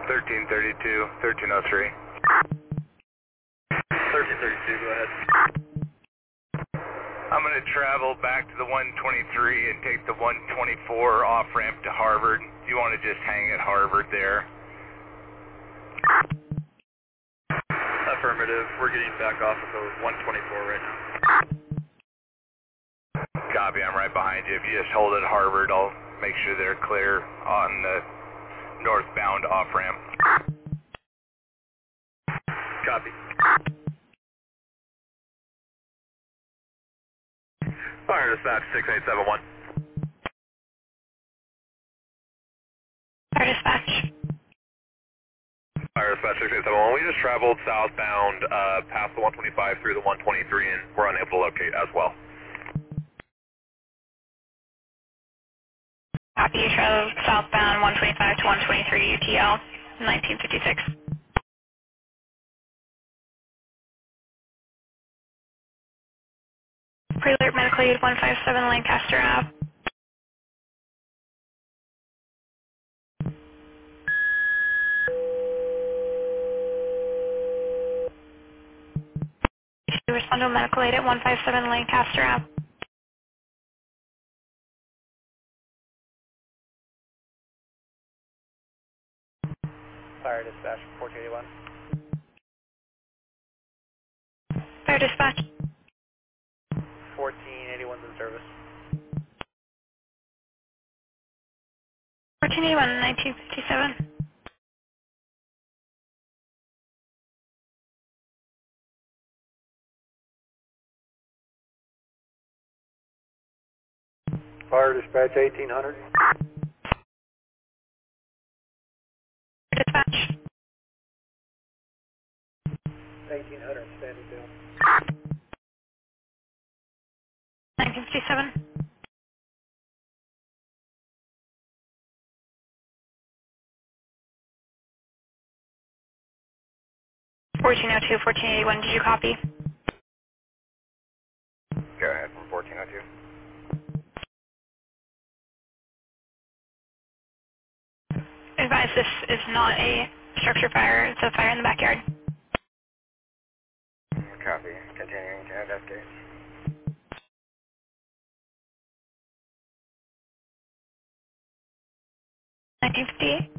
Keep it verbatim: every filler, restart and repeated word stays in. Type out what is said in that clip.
thirteen thirty-two, thirteen oh three. thirteen thirty-two, go ahead. I'm going to travel back to the one twenty-three and take the one twenty-four off-ramp to Harvard. Do you want to just hang at Harvard there? Affirmative. We're getting back off of the one twenty-four right now. Copy, I'm right behind you. If you just hold at Harvard, I'll make sure they're clear on the northbound off-ramp. Copy. Fire dispatch six eight seven one. Fire dispatch. Fire dispatch six eight seven one. We just traveled southbound uh, past the one twenty-five through the one twenty-three and we're unable to locate as well. Copy, you traveled southbound one twenty-five to one twenty-three U T L, nineteen fifty-six. Pre-alert medical aid one five seven Lancaster Ave. You respond to medical aid at one five seven Lancaster Ave. Fire dispatch fourteen eighty-one. Fire dispatch. fourteen eighty-one's in service. fourteen eighty-one, nineteen fifty-seven. Fire dispatch eighteen hundred. Fire dispatch. eighteen hundred, standing down. nineteen fifty-seven. fourteen oh two, fourteen eighty-one, did you copy? Go ahead from fourteen oh two. Advise this is not a structure fire, it's a fire in the backyard. Copy. Continuing to investigate. nineteen fifty-eight.